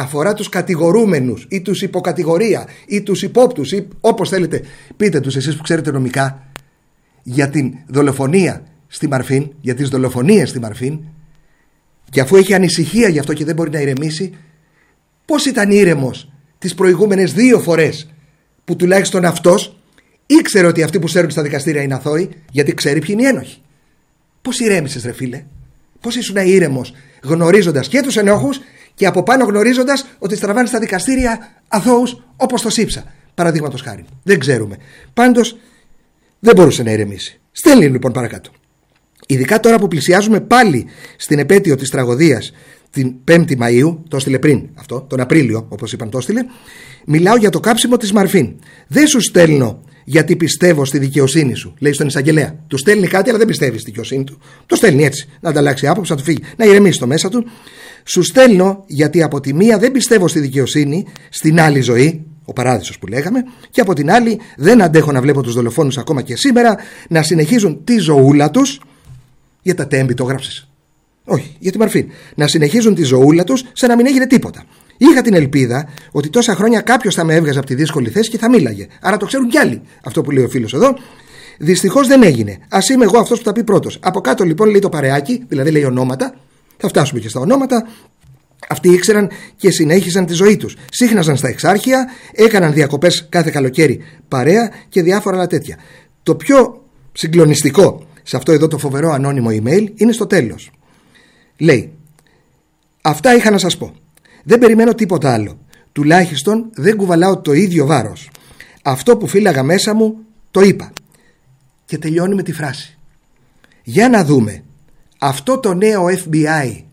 αφορά τους κατηγορούμενους ή τους υποκατηγορία ή τους υπόπτους ή όπως θέλετε πείτε τους εσείς που ξέρετε νομικά, για την δολοφονία στη Μαρφίν, για τις δολοφονίες στη Μαρφίν, και αφού έχει ανησυχία γι' αυτό και δεν μπορεί να ηρεμήσει, πώς ήταν ήρεμος τις προηγούμενες 2 φορές που τουλάχιστον αυτός ήξερε ότι αυτοί που σέρνουν στα δικαστήρια είναι αθώοι, γιατί ξέρει ποιοι είναι οι ένοχοι? Πώς ηρέμησες, ρε φίλε? Πώς ήσουν ήρεμος γνωρίζοντας και τους ενόχους και από πάνω γνωρίζοντας ότι στραβάνε στα δικαστήρια αθώους όπως το Σύψα, παραδείγματος χάρη? Δεν ξέρουμε. Πάντως δεν μπορούσε να ηρεμήσει. Στέλνει λοιπόν παρακάτω. Ειδικά τώρα που πλησιάζουμε πάλι στην επέτειο της τραγωδίας την 5η Μαΐου, το έστειλε πριν αυτό, τον Απρίλιο όπως είπαν το έστειλε, μιλάω για το κάψιμο της Μαρφίν. Δεν σου στέλνω γιατί πιστεύω στη δικαιοσύνη σου, λέει στον εισαγγελέα. Του στέλνει κάτι, αλλά δεν πιστεύει στη δικαιοσύνη του. Το στέλνει έτσι, να ανταλλάξει άποψη, να του φύγει, να ηρεμήσει το μέσα του. Σου στέλνω γιατί από τη μία δεν πιστεύω στη δικαιοσύνη, στην άλλη ζωή, ο παράδεισος που λέγαμε, και από την άλλη δεν αντέχω να βλέπω τους δολοφόνους ακόμα και σήμερα να συνεχίζουν τη ζωούλα τους. Για τα τέμπη το γράψεις? Όχι, για τη Μαρφίν. Να συνεχίζουν τη ζωούλα τους σαν να μην έγινε τίποτα. Είχα την ελπίδα ότι τόσα χρόνια κάποιος θα με έβγαζε από τη δύσκολη θέση και θα μίλαγε. Άρα το ξέρουν κι άλλοι, αυτό που λέει ο φίλος εδώ. Δυστυχώς δεν έγινε. Ας είμαι εγώ αυτός που θα πει πρώτος. Από κάτω λοιπόν λέει το παρεάκι, δηλαδή λέει ονόματα. Θα φτάσουμε και στα ονόματα. Αυτοί ήξεραν και συνέχισαν τη ζωή τους. Σύχναζαν στα εξάρχεια, έκαναν διακοπές κάθε καλοκαίρι παρέα και διάφορα άλλα τέτοια. Το πιο συγκλονιστικό σε αυτό εδώ το φοβερό ανώνυμο email είναι στο τέλος. Λέει: αυτά είχα να σας πω. Δεν περιμένω τίποτα άλλο. Τουλάχιστον δεν κουβαλάω το ίδιο βάρος. Αυτό που φύλαγα μέσα μου το είπα. Και τελειώνει με τη φράση: για να δούμε, αυτό το νέο FBI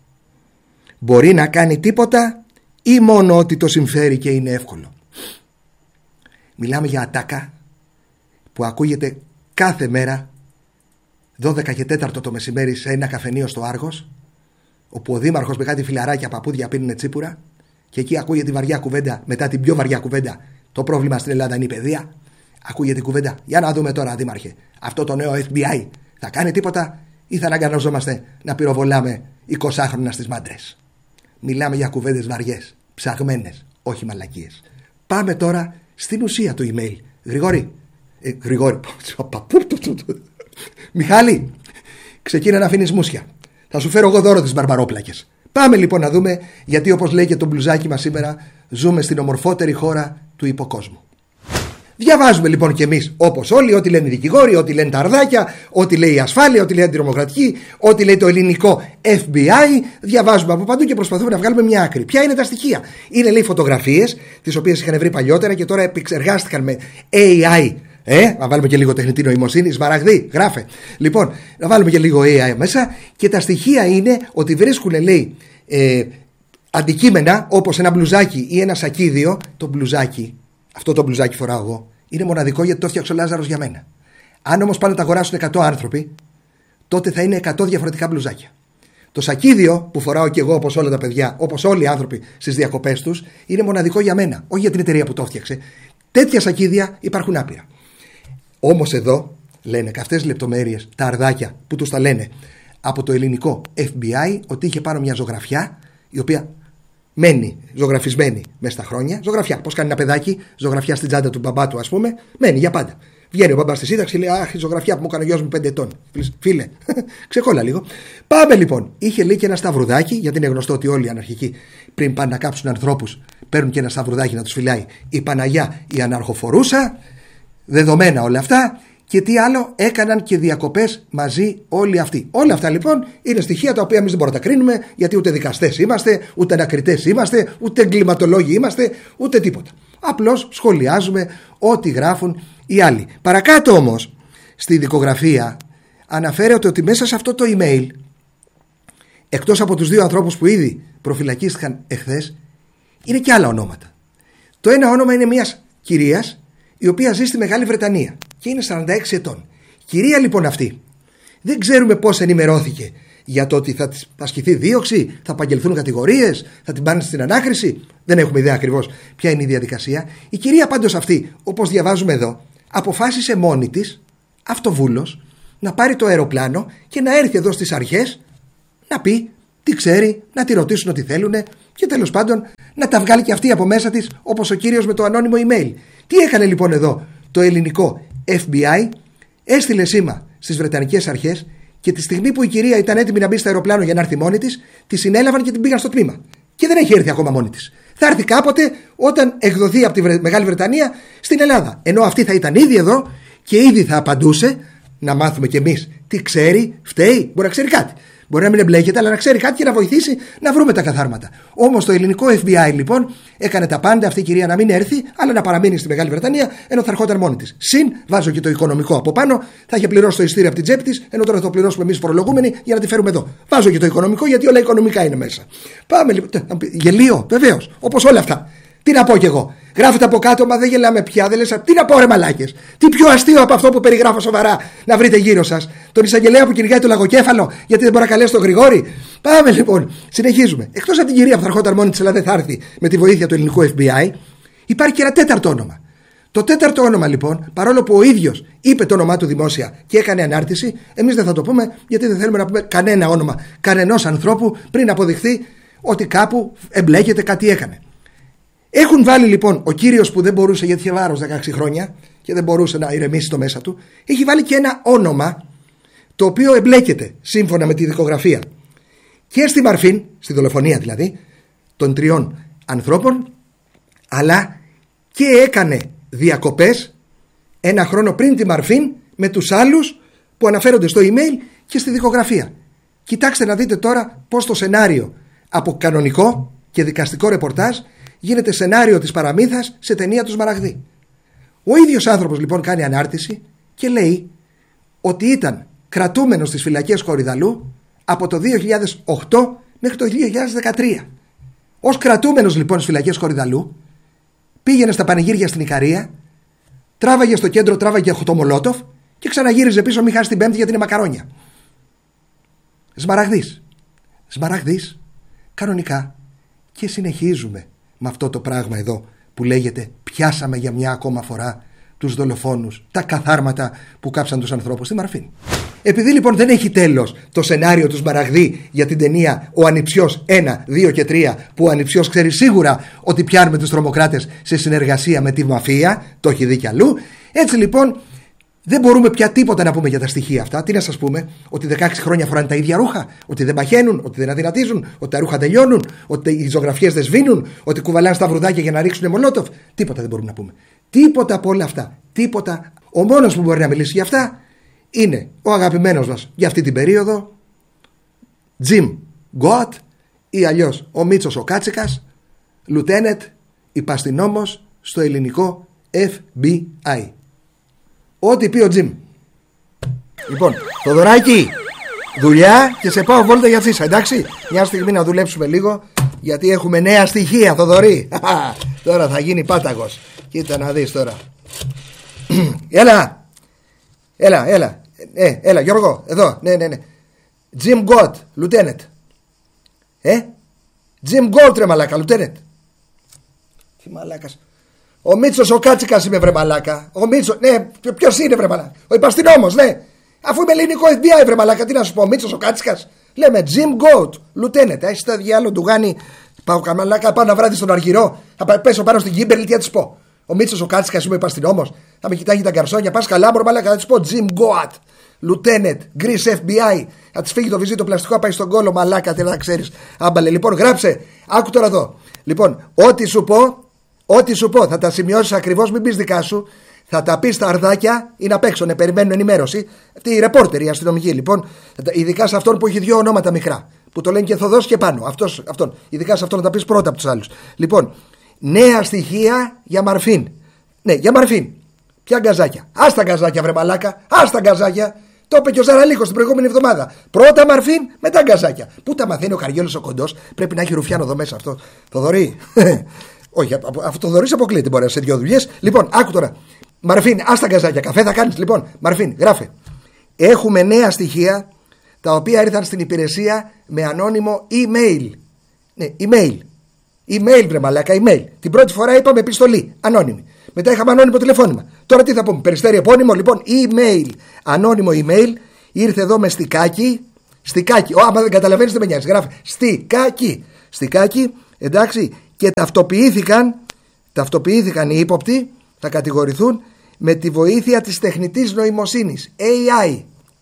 μπορεί να κάνει τίποτα ή μόνο ότι το συμφέρει και είναι εύκολο? Μιλάμε για ατάκα που ακούγεται κάθε μέρα 12 και 4 το μεσημέρι σε ένα καφενείο στο Άργος, όπου ο δήμαρχος με κάτι φιλαράκια παππούδια πίνουν τσίπουρα, και εκεί ακούγεται τη βαριά κουβέντα, μετά την πιο βαριά κουβέντα. Το πρόβλημα στην Ελλάδα είναι η παιδεία. Ακούγεται η κουβέντα: για να δούμε τώρα, δήμαρχε, αυτό το νέο FBI θα κάνει τίποτα ή θα αναγκαζόμαστε να πυροβολάμε 20χρονα στις μάντρες? Μιλάμε για κουβέντες βαριές, ψαγμένες, όχι μαλακίες. Πάμε τώρα στην ουσία του email. Γρηγόρη, Μιχάλη, ξεκίνα να αφήνεις μουσια. Θα σου φέρω εγώ δώρο τις μπαρμπαρόπλακες. Πάμε λοιπόν να δούμε, γιατί όπως λέει και το μπλουζάκι μας σήμερα, ζούμε στην ομορφότερη χώρα του υποκόσμου. Διαβάζουμε λοιπόν κι εμείς όπως όλοι, ό,τι λένε οι δικηγόροι, ό,τι λένε τα αρδάκια, ό,τι λέει η ασφάλεια, ό,τι λέει η αντιτρομοκρατική, ό,τι λέει το ελληνικό FBI. Διαβάζουμε από παντού και προσπαθούμε να βγάλουμε μια άκρη. Ποια είναι τα στοιχεία? Είναι, λέει, φωτογραφίες, τις οποίες είχαν βρει παλιότερα και τώρα επεξεργάστηκαν με AI. Να βάλουμε και λίγο τεχνητή νοημοσύνη. Σμαραγδί, γράφε. Λοιπόν, να βάλουμε και λίγο AI μέσα. Και τα στοιχεία είναι ότι βρίσκουν, λέει, αντικείμενα όπως ένα μπλουζάκι ή ένα σακίδιο. Το μπλουζάκι, αυτό το μπλουζάκι φοράω εγώ, είναι μοναδικό γιατί το έφτιαξε ο Λάζαρος για μένα. Αν όμως πάνε να τα αγοράσουν 100 άνθρωποι, τότε θα είναι 100 διαφορετικά μπλουζάκια. Το σακίδιο που φοράω και εγώ, όπως όλα τα παιδιά, όπως όλοι οι άνθρωποι στις διακοπές τους, είναι μοναδικό για μένα, όχι για την εταιρεία που το έφτιαξε. Τέτοια σακίδια υπάρχουν άπειρα. Όμως εδώ λένε καυτές λεπτομέρειες τα αρδάκια που τους τα λένε από το ελληνικό FBI, ότι είχε πάνω μια ζωγραφιά η οποία μένει ζωγραφισμένη μέσα στα χρόνια. Ζωγραφιά, πώς κάνει ένα παιδάκι, ζωγραφιά στην τσάντα του μπαμπά του, ας πούμε, μένει για πάντα. Βγαίνει ο μπαμπάς στη σύνταξη, λέει: αχ, η ζωγραφιά που μου έκανε ο γιος μου 5 ετών. Φίλε, ξεκόλα λίγο. Πάμε λοιπόν. Είχε, λέει, και ένα σταυρουδάκι, γιατί είναι γνωστό ότι όλοι οι αναρχικοί πριν πάνε να κάψουν ανθρώπους παίρνουν και ένα σταυρουδάκι να τους φυλάει η Παναγιά, η αναρχοφορούσα. Δεδομένα όλα αυτά. Και τι άλλο, έκαναν και διακοπές μαζί όλοι αυτοί. Όλα αυτά λοιπόν είναι στοιχεία τα οποία εμείς δεν μπορούμε να τα κρίνουμε, γιατί ούτε δικαστές είμαστε, ούτε ανακριτές είμαστε, ούτε εγκληματολόγοι είμαστε, ούτε τίποτα. Απλώς σχολιάζουμε ό,τι γράφουν οι άλλοι. Παρακάτω όμως, στη δικογραφία αναφέρεται ότι μέσα σε αυτό το email, εκτός από τους 2 ανθρώπους που ήδη προφυλακίστηκαν εχθές, είναι και άλλα ονόματα. Το ένα όνομα είναι μιας κυρίας η οποία ζει στη Μεγάλη Βρετανία και είναι 46 ετών. Κυρία λοιπόν αυτή, δεν ξέρουμε πώς ενημερώθηκε για το ότι θα της ασκηθεί δίωξη, θα απαγγελθούν κατηγορίες, θα την πάνε στην ανάκριση. Δεν έχουμε ιδέα ακριβώς ποια είναι η διαδικασία. Η κυρία πάντως αυτή, όπως διαβάζουμε εδώ, αποφάσισε μόνη της, αυτοβούλος, να πάρει το αεροπλάνο και να έρθει εδώ στις αρχές να πει τι ξέρει, να τη ρωτήσουν ό,τι θέλουν και τέλος πάντων να τα βγάλει και αυτή από μέσα της, όπως ο κύριος με το ανώνυμο email. Τι έκανε λοιπόν εδώ το ελληνικό FBI? Έστειλε σήμα στις Βρετανικές αρχές και τη στιγμή που η κυρία ήταν έτοιμη να μπει στο αεροπλάνο για να έρθει μόνη της, τη συνέλαβαν και την πήγαν στο τμήμα. Και δεν έχει έρθει ακόμα μόνη της. Θα έρθει κάποτε όταν εκδοθεί από τη Μεγάλη Βρετανία στην Ελλάδα. Ενώ αυτή θα ήταν ήδη εδώ και ήδη θα απαντούσε, να μάθουμε κι εμείς τι ξέρει, φταίει, μπορεί να ξέρει κάτι. Μπορεί να μην εμπλέκεται, αλλά να ξέρει κάτι και να βοηθήσει να βρούμε τα καθάρματα. Όμως το ελληνικό FBI λοιπόν έκανε τα πάντα αυτή η κυρία να μην έρθει, αλλά να παραμείνει στη Μεγάλη Βρετανία, ενώ θα ερχόταν μόνη της. Συν, βάζω και το οικονομικό από πάνω, θα είχε πληρώσει το ειστήριο από την τσέπη της, ενώ τώρα θα το πληρώσουμε εμείς φορολογούμενοι για να τη φέρουμε εδώ. Βάζω και το οικονομικό, γιατί όλα οικονομικά είναι μέσα. Πάμε λοιπόν. Γελίο, βεβαίως, όπως όλα αυτά. Τι να πω κι εγώ. Γράφετε από κάτω, μα δεν γελάμε πια, δεν λες. Τι να πω, ρε μαλάκες. Τι πιο αστείο από αυτό που περιγράφω σοβαρά να βρείτε γύρω σας? Τον εισαγγελέα που κυνηγάει το λαγοκέφαλο, γιατί δεν μπορεί να καλέσει τον Γρηγόρη. Πάμε λοιπόν, συνεχίζουμε. Εκτός από την κυρία που θα ερχόταν μόνη της, αλλά δεν θα έρθει με τη βοήθεια του ελληνικού FBI, υπάρχει και ένα τέταρτο όνομα. Το τέταρτο όνομα λοιπόν, παρόλο που ο ίδιος είπε το όνομά του δημόσια και έκανε ανάρτηση, εμείς δεν θα το πούμε, γιατί δεν θέλουμε να πούμε κανένα όνομα κανενός ανθρώπου πριν αποδειχθεί ότι κάπου εμπλέκεται, κάτι έκανε. Έχουν βάλει λοιπόν ο κύριος που δεν μπορούσε, γιατί είχε βάρος 16 χρόνια και δεν μπορούσε να ηρεμήσει το μέσα του, έχει βάλει και ένα όνομα το οποίο εμπλέκεται σύμφωνα με τη δικογραφία και στη Μαρφίν, στη δολοφονία δηλαδή των 3 ανθρώπων, αλλά και έκανε διακοπές 1 χρόνο πριν τη Μαρφίν με τους άλλους που αναφέρονται στο email και στη δικογραφία. Κοιτάξτε να δείτε τώρα πως το σενάριο από κανονικό και δικαστικό ρεπορτάζ γίνεται σενάριο της παραμύθας σε ταινία του Σμαραγδί. Ο ίδιος άνθρωπος λοιπόν κάνει ανάρτηση και λέει ότι ήταν κρατούμενος στις φυλακές Κορυδαλλού από το 2008 μέχρι το 2013. Ως κρατούμενος λοιπόν στις φυλακές Κορυδαλλού πήγαινε στα πανηγύρια στην Ικαρία, τράβαγε στο κέντρο, τράβαγε το Μολότοφ και ξαναγύριζε πίσω, μη χάσει την Πέμπτη γιατί είναι μακαρόνια. Σμαραγδής κανονικά. Και συνεχίζουμε με αυτό το πράγμα εδώ που λέγεται πιάσαμε για μια ακόμα φορά τους δολοφόνους, τα καθάρματα που κάψαν τους ανθρώπους στη Μαρφίν. Επειδή λοιπόν δεν έχει τέλος το σενάριο του Σμαραγδί για την ταινία Ο Ανιψιός 1, 2 και 3, που ο Ανιψιός ξέρει σίγουρα ότι πιάνουμε τους τρομοκράτες σε συνεργασία με τη μαφία, το έχει δει κι αλλού, έτσι λοιπόν δεν μπορούμε πια τίποτα να πούμε για τα στοιχεία αυτά. Τι να σας πούμε, ότι 16 χρόνια φοράνε τα ίδια ρούχα, ότι δεν παχαίνουν, ότι δεν αδυνατίζουν, ότι τα ρούχα τελειώνουν, ότι οι ζωγραφιές δεν σβήνουν, ότι κουβαλάνε στα βρουδάκια για να ρίξουν Μολότοφ. Τίποτα δεν μπορούμε να πούμε. Τίποτα από όλα αυτά. Τίποτα. Ο μόνος που μπορεί να μιλήσει για αυτά είναι ο αγαπημένος μας για αυτή την περίοδο, Jim Goat, ή αλλιώς ο Μίτσος ο Κάτσικας, Lieutenant υπαστηνόμος στο ελληνικό FBI. Ό,τι πει ο Τζιμ. Λοιπόν, Θοδωράκη, δουλειά και σε πάω βόλτα για τσίσα, εντάξει. Μια στιγμή να δουλέψουμε λίγο, γιατί έχουμε νέα στοιχεία, Θοδωρή. Τώρα θα γίνει πάταγος. Κοίτα να δεις τώρα. Έλα Γιώργο, εδώ, ναι. Jim Goat, Lieutenant. Jim Goat, ρε μαλάκα, Lieutenant. Τι μαλάκας. Ο Μίτσος ο Κάτσικας είμαι, βρε μαλάκα. Ο Μίτσος, ναι, ποιος είναι, βρε μαλάκα? Ο υπαστηνόμος, ναι. Αφού είμαι ελληνικό FBI, βρε μαλάκα, τι να σου πω, ο Μίτσος ο Κάτσικας. Λέμε Jim Goat, Lieutenant. Έχεις τα διάλογο του Γάνη. Πάω καμαλάκα, πάω ένα βράδυ στον Αργυρό. Θα πέσω πάνω στην Κίμπερλι, τι θα της πω? Ο Μίτσος ο Κάτσικας είμαι, υπαστηνόμος. Θα με κοιτάγει τα γκαρσόνια. Πας καλά, μπρο μαλάκα, θα της πω Jim Goat, Lieutenant, Greece FBI. Θα της φύγει το βυζί το πλαστικό, θα πάει στον κόλο, μαλάκα, τι να ξέρεις. Άμπαλε, λοιπόν, γράψε. Άκου τώρα εδώ. Λοιπόν, ό,τι σου πω, θα τα σημειώσεις ακριβώς, μην πεις δικά σου. Θα τα πεις στα αρδάκια, είναι απ' έξω, περιμένουν ενημέρωση. Αυτοί οι ρεπόρτεροι, οι αστυνομικοί λοιπόν, ειδικά σε αυτόν που έχει 2 ονόματα μικρά, που το λένε και Θοδός και πάνω. Αυτόν, ειδικά σε αυτόν να τα πεις πρώτα από τους άλλους. Λοιπόν, νέα στοιχεία για Μαρφίν. Ναι, για Μαρφίν. Ποια γκαζάκια? Άστα γκαζάκια, βρε μαλάκα, άστα γκαζάκια. Το είπε και ο Ζαραλίκος την προηγούμενη εβδομάδα. Πρώτα Μαρφίν, μετά γκαζάκια. Πού τα μαθαίνει ο Καριόλος ο κοντός? Πρέπει να έχει ρουφιάνο εδώ μέσα αυτό. Θοδωρή. Όχι, αυτό το Θοδωρής αποκλείεται, μπορεί σε 2 δουλειές. Λοιπόν, άκου τώρα. Μαρφίν, άστα γκαζάκια, καφέ θα κάνεις. Λοιπόν, Μαρφίν, γράφε. Έχουμε νέα στοιχεία τα οποία ήρθαν στην υπηρεσία με ανώνυμο email. Ναι, email. Email, βρε μαλάκα, email. Την πρώτη φορά είπαμε επιστολή, ανώνυμη. Μετά είχαμε ανώνυμο τηλεφώνημα. Τώρα τι θα πούμε, περιστέρι επώνυμο, λοιπόν, email. Ανώνυμο email, ήρθε εδώ με στικάκι. Στικάκι, άμα δεν καταλαβαίνεις δεν με νοιάζει. Γράφε στικάκι. Στικάκι, Εντάξει, και ταυτοποιήθηκαν οι ύποπτοι, θα κατηγορηθούν με τη βοήθεια της τεχνητής νοημοσύνης, AI.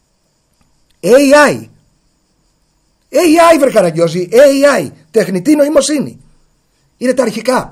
AI βρε Καραγκιόζη, AI, τεχνητή νοημοσύνη. Είναι τα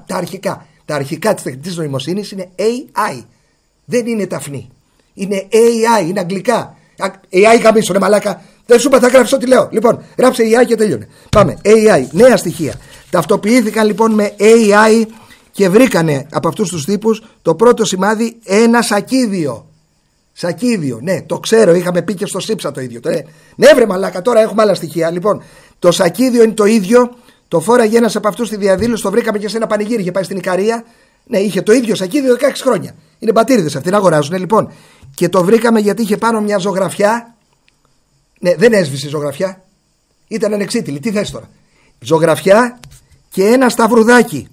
αρχικά της τεχνητής νοημοσύνης είναι AI. Δεν είναι ταφνή. Είναι AI, είναι αγγλικά. AI γαμίσου, ρε μαλάκα. Δεν σου είπα, θα γράψεις ό,τι λέω. Λοιπόν, γράψε AI και τελειώνε. Πάμε. AI, νέα στοιχεία. Ταυτοποιήθηκαν λοιπόν με AI και βρήκανε από αυτούς τους τύπους το πρώτο σημάδι ένα σακίδιο. Σακίδιο, ναι, το ξέρω, είχαμε πει και στο ΣΥΠΣΑ το ίδιο. Ναι, βρε μαλάκα, τώρα έχουμε άλλα στοιχεία. Λοιπόν, το σακίδιο είναι το ίδιο. Το φόραγε ένας από αυτούς στη διαδήλωση, το βρήκαμε και σε ένα πανηγύρι. Είχε πάει στην Ικαρία. Ναι, είχε το ίδιο σακίδιο 16 χρόνια. Είναι μπατήριδες αυτοί να αγοράζουν, λοιπόν. Και το βρήκαμε γιατί είχε πάνω μια ζωγραφιά. Ναι, δεν έσβησε η ζωγραφιά. Ήταν ανεξίτηλη. Τι θες τώρα? Ζωγραφιά και ένα σταυρουδάκι.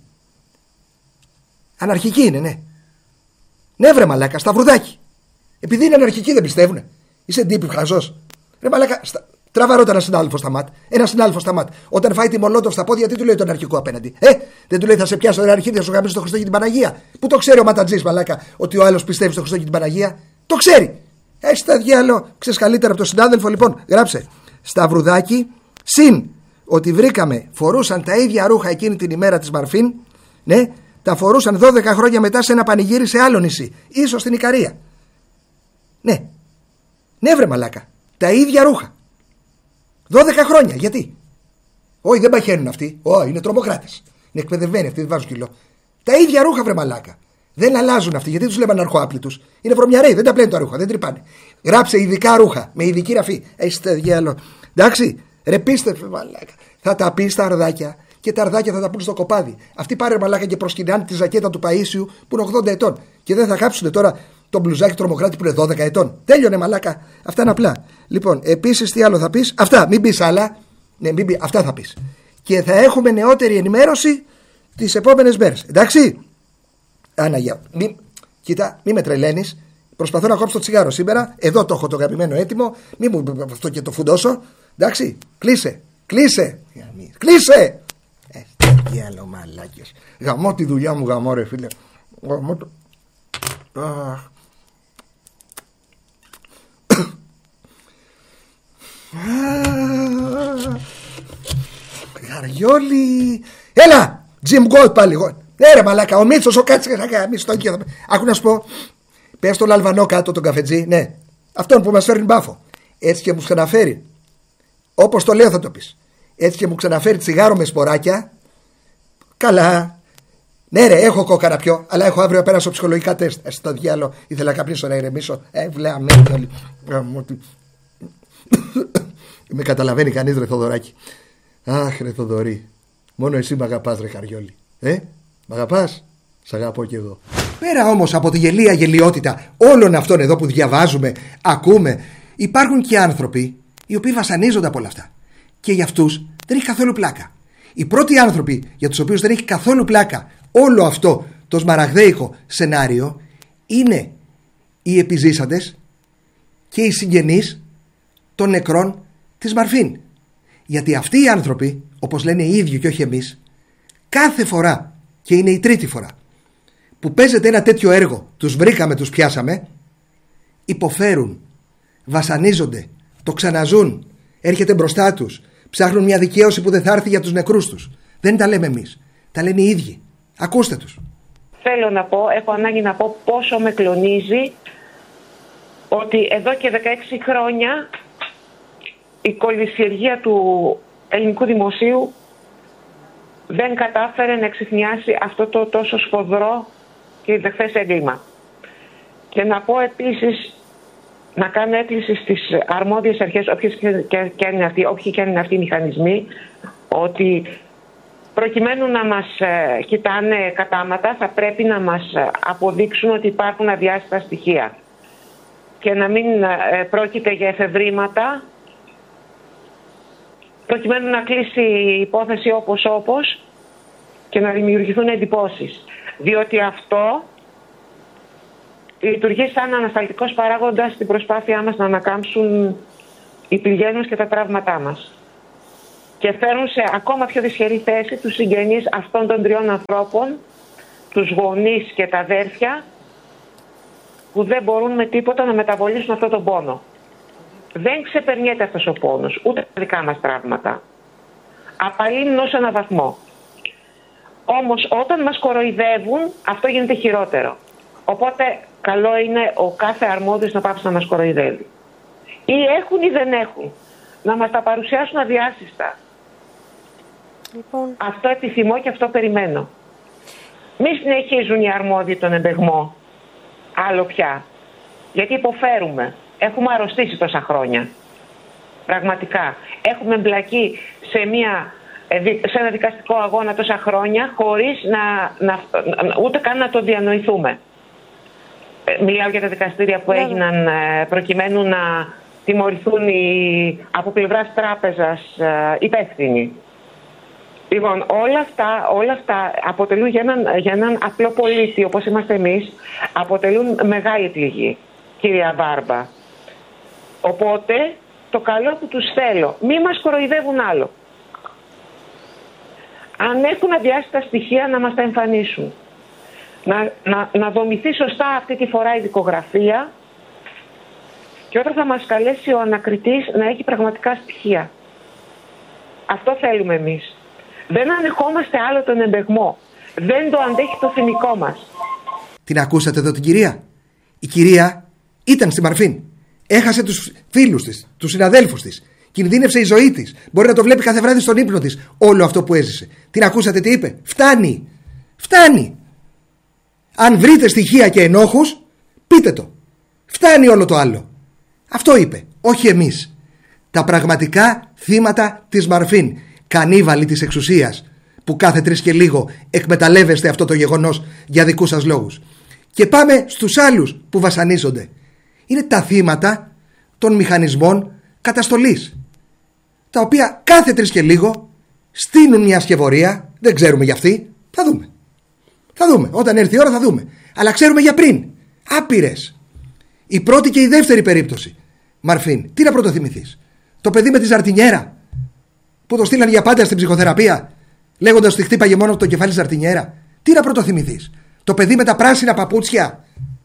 Αναρχική είναι, ναι. Ναι, βρε μαλάκα, σταυρουδάκι. Επειδή είναι αναρχικοί δεν πιστεύουνε. Είσαι ντύπη χαζός. Ρε μαλάκα, τραβά ρώτα ένα συνάδελφο στα ΜΑΤ. Ένα συνάδελφο στα ΜΑΤ. Όταν φάει τη Μολότοφ στα πόδια, τι του λέει τον αρχικό απέναντι? Δεν του λέει θα σε πιάσω την αρχή, θα σου γαμίσω το Χριστό και την Παναγία. Πού το ξέρει ο ματατζής μαλάκα ότι ο άλλος πιστεύει στο Χριστό και την Παναγία? Το ξέρει. Έχει τα διάλο, ξέρει καλύτερα από τον συνάδελφο. Λοιπόν, γράψε σταυρουδάκι συν ότι βρήκαμε φορούσαν τα ίδια ρούχα εκείνη την ημέρα της Μαρφίν. Ναι, τα φορούσαν 12 χρόνια μετά σε ένα πανηγύρι σε άλλο νησί. Ίσως στην Ικαρία. Ναι. Ναι, βρε μαλάκα. Τα ίδια ρούχα. 12 χρόνια. Γιατί? Όχι, δεν παχαίνουν αυτοί. Όχι, είναι τρομοκράτες. Είναι εκπαιδευμένοι αυτοί, δεν βάζουν κιλό. Τα ίδια ρούχα, βρε μαλάκα. Δεν αλλάζουν αυτοί. Γιατί τους λέμε αναρχοάπλητους? Είναι βρωμιαροί, δεν τα πλένουν τα ρούχα, δεν τρυπάνε. Γράψε ειδικά ρούχα, με ειδική ραφή. Έχει τα διάλο. Εντάξει, ρε πίστευε μαλάκα. Θα τα πει στα αρδάκια και τα αρδάκια θα τα πούν στο κοπάδι. Αυτοί πάρε μαλάκα και προσκυνάνε τη ζακέτα του Παΐσιου που είναι 80 ετών. Και δεν θα κάψουν τώρα τον μπλουζάκι τρομοκράτη που είναι 12 ετών. Τέλειωνε μαλάκα. Αυτά είναι απλά. Λοιπόν, επίσης τι άλλο θα πεις? Αυτά, μην πεις άλλα. Ναι, μην πεις, αυτά θα πεις. Και θα έχουμε νεότερη ενημέρωση τις επόμενες μέρες. Εντάξει. Άναγια. Κοίτα, μη με τρελαίνεις. Προσπαθώ να κόψω το τσιγάρο σήμερα. Εδώ το έχω το αγαπημένο έτοιμο. Μη μου αυτό και το φουντώσω. Εντάξει. Κλείσε. Κλείσε. Κλείσε. Τι άλλο μαλάκες. Γαμώ τη δουλειά μου, γαμώ ρε φίλε. Γαμώ το. Γαριόλι. Έλα. Jim Gold πάλι. Ναι ρε μαλάκα. Ο Μίτσος ο Κάτσικας. Άκου να σου πω. Πες τον Αλβανό κάτω τον καφετζή. Ναι. Αυτόν που μας φέρνει μπάφο. Έτσι και μου ξαναφέρει. Όπως το λέω θα το πεις. Έτσι και μου ξαναφέρει τσιγάρο με σποράκια. Καλά. Ναι ρε, έχω κόκαρα πιο. Αλλά έχω αύριο πέρασω ψυχολογικά τεστ. Στο διάλο. Ήθελα να καπνίσω να ηρεμήσω. Βλέαμε. Με καταλαβαίνει κανείς ρε Θοδωράκη. Αχ ρε Θοδωρή. Μόνο εσύ μ' αγαπάς ρε Καριόλη. Μ' αγαπάς? Σ' αγαπώ και εγώ. Πέρα όμως από τη γελία γελιότητα όλων αυτών εδώ που διαβάζουμε, ακούμε, υπάρχουν και άνθρωποι οι οποίοι βασανίζονται από όλα αυτά. Και για αυτούς δεν έχει καθόλου πλάκα. Οι πρώτοι άνθρωποι για τους οποίους δεν έχει καθόλου πλάκα όλο αυτό το σμαραγδέικο σενάριο είναι οι επιζήσαντες και οι συγγενείς των νεκρών της Μαρφίν. Γιατί αυτοί οι άνθρωποι, όπως λένε οι ίδιοι και όχι εμείς, κάθε φορά, και είναι η τρίτη φορά που παίζεται ένα τέτοιο έργο, τους βρήκαμε, τους πιάσαμε, υποφέρουν, βασανίζονται, το ξαναζούν, έρχεται μπροστά τους, ψάχνουν μια δικαίωση που δεν θα έρθει για τους νεκρούς τους. Δεν τα λέμε εμείς, τα λένε οι ίδιοι. Ακούστε τους. Θέλω να πω, έχω ανάγκη να πω πόσο με κλονίζει ότι εδώ και 16 χρόνια η κολυσιεργία του ελληνικού δημοσίου δεν κατάφερε να εξιχνιάσει αυτό το τόσο σφοδρό και ιδεχθές έγκλημα. Και να πω επίσης, να κάνω έκκληση στις αρμόδιες αρχές, όποιοι και είναι αυτοί οι μηχανισμοί, ότι προκειμένου να μας κοιτάνε κατάματα θα πρέπει να μας αποδείξουν ότι υπάρχουν αδιάστατα στοιχεία και να μην πρόκειται για εφευρήματα, προκειμένου να κλείσει η υπόθεση όπως και να δημιουργηθούν εντυπώσεις. Διότι αυτό λειτουργεί σαν ανασταλτικός παράγοντας στην προσπάθειά μας να ανακάμψουν οι πληγένους και τα τραύματά μας. και φέρουν σε ακόμα πιο δυσχερή θέση τους συγγενείς αυτών των 3 ανθρώπων, τους γονείς και τα αδέρφια, που δεν μπορούν με τίποτα να μεταβολήσουν αυτόν τον πόνο. Δεν ξεπερνιέται αυτός ο πόνος, ούτε τα δικά μας τραύματα. Απαλύνουν ως έναν βαθμό. Όμως όταν μας κοροϊδεύουν, αυτό γίνεται χειρότερο. Οπότε καλό είναι ο κάθε αρμόδιος να πάψει να μας κοροϊδεύει. Ή έχουν ή δεν έχουν. Να μας τα παρουσιάσουν αδιάσυστα. Λοιπόν. Αυτό επιθυμώ και αυτό περιμένω. Μη συνεχίζουν οι αρμόδιοι τον εμπεγμό. Άλλο πια. Γιατί υποφέρουμε. Έχουμε αρρωστήσει τόσα χρόνια. Πραγματικά. Έχουμε εμπλακεί σε ένα δικαστικό αγώνα τόσα χρόνια χωρίς ούτε καν να το διανοηθούμε. Μιλάω για τα δικαστήρια που έγιναν προκειμένου να τιμωρηθούν από πλευράς τράπεζας υπεύθυνοι. Λοιπόν, όλα αυτά αποτελούν για έναν απλό πολίτη όπως είμαστε εμείς, αποτελούν μεγάλη πληγή, κυρία Μπάρμπα. Οπότε, το καλό που τους θέλω, μη μας κοροϊδεύουν άλλο. Αν έχουν αδειάστα στοιχεία να μας τα εμφανίσουν. Να δομηθεί σωστά αυτή τη φορά η δικογραφία και όταν θα μας καλέσει ο ανακριτής να έχει πραγματικά στοιχεία. Αυτό θέλουμε εμείς. Δεν ανεχόμαστε άλλο τον εμπεγμό. Δεν το αντέχει το θυμικό μας. Την ακούσατε εδώ την κυρία? Η κυρία ήταν στη Μαρφίν. Έχασε τους φίλους της, τους συναδέλφους της. Κινδύνευσε η ζωή της. Μπορεί να το βλέπει κάθε βράδυ στον ύπνο της όλο αυτό που έζησε. Την ακούσατε τι είπε? Φτάνει. Φτάνει. Αν βρείτε στοιχεία και ενόχους, πείτε το. Φτάνει όλο το άλλο. Αυτό είπε. Όχι εμείς. Τα πραγματικά θύματα της Μαρφίν. Κανίβαλοι της εξουσίας που κάθε 3 και λίγο εκμεταλλεύεστε αυτό το γεγονός για δικούς σας λόγους. Και πάμε στους άλλους που βασανίζονται. Είναι τα θύματα των μηχανισμών καταστολής, τα οποία κάθε 3 και λίγο στείνουν μια σκευωρία. Δεν ξέρουμε για αυτή. Θα δούμε. Όταν έρθει η ώρα θα δούμε. Αλλά ξέρουμε για πριν. Άπειρες. Η πρώτη και η δεύτερη περίπτωση. Μαρφίν, τι να πρωτοθυμηθείς? Το παιδί με τη ζαρτινιέρα που το στείλαν για πάντα στην ψυχοθεραπεία, λέγοντας ότι χτύπαγε μόνο το κεφάλι ζαρτινιέρα. Τι να πρωτοθυμηθείς? Το παιδί με τα πράσινα παπούτσια.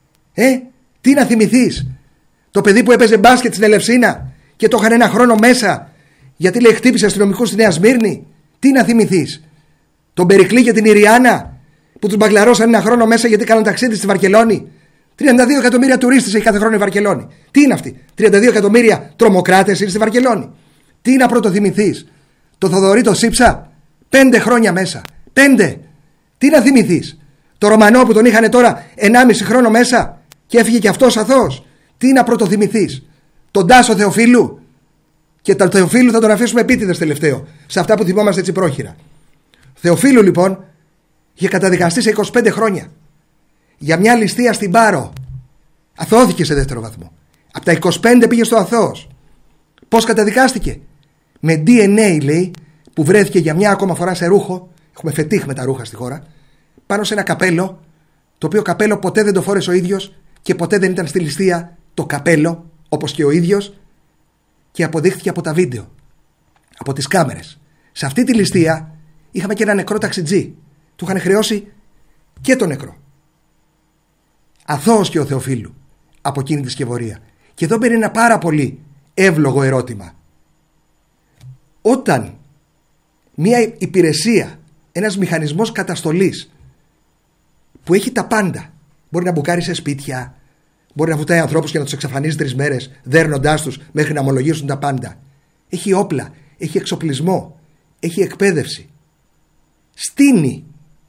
Τι να θυμηθείς? Το παιδί που έπαιζε μπάσκετ στην Ελευσίνα και το είχαν 1 χρόνο μέσα γιατί λέει χτύπησε αστυνομικούς στη Νέα Σμύρνη. Τι να θυμηθείς? Τον Περικλή και την Ιριάννα που τους μπαγκλαρώσαν 1 χρόνο μέσα γιατί κάναν ταξίδι στη Βαρκελόνη. 32 εκατομμύρια τουρίστες έχει κάθε χρόνο η Βαρκελόνη. Τι είναι αυτοί? 32 εκατομμύρια τρομοκράτες είναι στη Βαρκελόνη. Τι να πρωτοθυμηθείς? Το Θοδωρή το Σύψα, 5 χρόνια μέσα. 5. Τι να θυμηθείς? Το Ρωμανό που τον είχανε τώρα 1,5 χρόνο μέσα και έφυγε και αυτός αθώος. Τι να πρωτοθυμηθείς? Τον Τάσο Θεοφίλου. Και τον Θεοφίλου θα τον αφήσουμε επίτηδες τελευταίο, σε αυτά που θυμόμαστε έτσι πρόχειρα. Θεοφίλου λοιπόν είχε καταδικαστεί σε 25 χρόνια για μια ληστεία στην Πάρο. Αθώθηκε σε 2ο βαθμό. Από τα 25 πήγε στο αθώος. Πώς καταδικάστηκε? Με DNA λέει, που βρέθηκε για μια ακόμα φορά σε ρούχο. Έχουμε φετίχ με τα ρούχα στη χώρα. Πάνω σε ένα καπέλο, το οποίο καπέλο ποτέ δεν το φόρεσε ο ίδιος και ποτέ δεν ήταν στη ληστεία το καπέλο, όπως και ο ίδιος, και αποδείχθηκε από τα βίντεο, από τις κάμερες. Σε αυτή τη ληστεία είχαμε και ένα νεκρό ταξιτζή. Του είχαν χρεώσει και το νεκρό. Αθώος και ο Θεοφίλου από εκείνη τη σκευωρία. Και εδώ μπαίνει ένα πάρα πολύ εύλογο ερώτημα. Όταν μια υπηρεσία, ένας μηχανισμός καταστολής που έχει τα πάντα, μπορεί να μπουκάρει σε σπίτια, μπορεί να βουτάει ανθρώπους και να τους εξαφανίζει 3 μέρες δέρνοντάς τους μέχρι να ομολογήσουν τα πάντα, έχει όπλα, έχει εξοπλισμό, έχει εκπαίδευση, στείνει